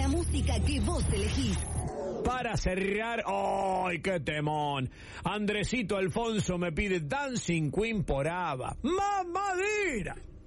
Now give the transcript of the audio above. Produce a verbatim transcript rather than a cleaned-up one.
música que vos elegís. Para cerrar, ¡ay, qué temón! Andresito Alfonso me pide Dancing Queen por ABBA. ¡Mamadera!